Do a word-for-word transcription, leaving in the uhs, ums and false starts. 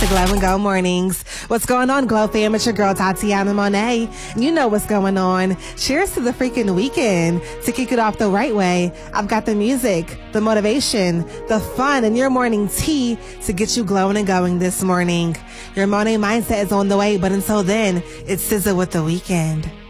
The Glow and Go Mornings. What's going on, Glow fam? It's your girl, Tatiana Monet. And you know what's going on. Cheers to the freaking weekend. To kick it off the right way, I've got the music, the motivation, the fun, and your morning tea to get you glowing and going this morning. Your Monet mindset is on the way, but until then, it's Sizzle with the weekend.